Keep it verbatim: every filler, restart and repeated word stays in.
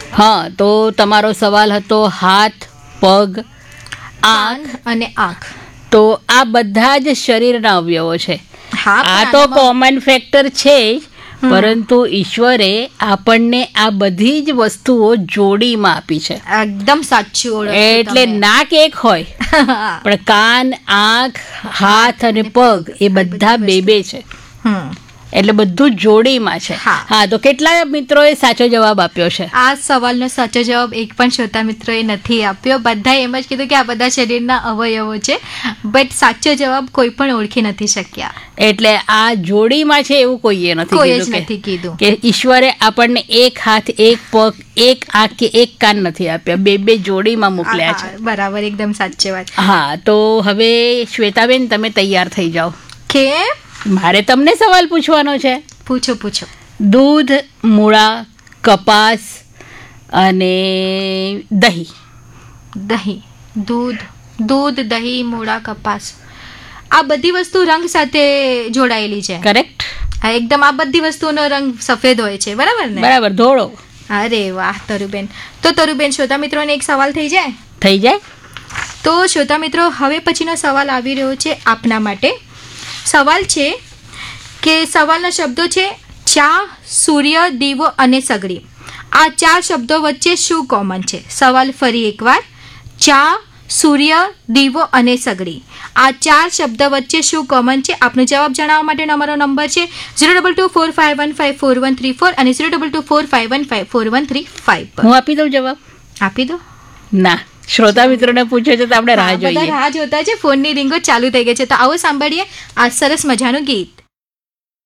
હા, તો તમારો સવાલ હતો હાથ, પગ, આંખ અને આંખ. તો આ બધા જ શરીરના અવયવો છે. હા, આ તો કોમન ફેક્ટર છે જ, પરંતુ ઈશ્વરે આપણને આ બધી જ વસ્તુઓ જોડીમાં આપી છે. એકદમ સાચું. એટલે નાક એક હોય પણ કાન, આંખ, હાથ અને પગ એ બધા બે બે છે. એટલે બધું જોડીમાં છે. હા, તો કેટલા મિત્રોએ સાચો જવાબ આપ્યો છે? આ સવાલનો સાચો જવાબ એક પણ શ્રોતા મિત્રોએ નથી આપ્યો. બધા એમ જ કીધું કે આ બધા શરીરના અવયવો છે, બટ સાચો જવાબ કોઈ પણ ઓળખી નથી શક્યા. એટલે આ જોડીમાં છે એવું કોઈએ નથી કોઈ જ નથી કીધું કે ઈશ્વરે આપણને એક હાથ, એક પગ, એક આંખ કે એક કાન નથી આપ્યા, બે બે જોડીમાં મોકલ્યા છે. બરાબર, એકદમ સાચી વાત. હા, તો હવે શ્વેતાબેન તમે તૈયાર થઈ જાઓ. કે મારે તમને સવાલ પૂછવાનો છે. પૂછો પૂછો. દૂધ, મૂળા, કપાસ અને દહીં. દહીં, દૂધ, દૂધ, દહીં, મૂળા, કપાસ, આ બધી વસ્તુ રંગ સાથે જોડાયેલી છે. કરેક્ટ. હા, એકદમ. આ બધી વસ્તુનો રંગ સફેદ હોય છે, બરાબર ને? બરાબર, ધોળો. અરે વાહ તરુબેન. તો તરુબેન, શ્રોતા મિત્રોને એક સવાલ થઈ જાય? થઈ જાય. તો શ્રોતા મિત્રો, હવે પછીનો સવાલ આવી રહ્યો છે આપના માટે. સવાલ છે કે સવાલના શબ્દો છે ચા, સૂર્ય, દીવો અને સગડી. આ ચાર શબ્દો વચ્ચે શું કોમન છે? સવાલ ફરી એકવાર. ચા, સૂર્ય, દીવો અને સગડી. આ ચાર શબ્દ વચ્ચે શું કોમન છે? આપનો જવાબ જણાવવા માટેનો અમારો નંબર છે zero double two four five one five four one three four અને zero double two four five one five four one three five પર. હું આપી દઉં જવાબ? આપી દો. ના, શ્રોતા મિત્રોને પૂછે છે તો આપણે રાહ જોઈએ. રાહ જોતા છે. ફોનની રીંગો ચાલુ થઈ ગઈ છે. તો આવો સાંભળીએ આ સરસ મજાનું ગીત.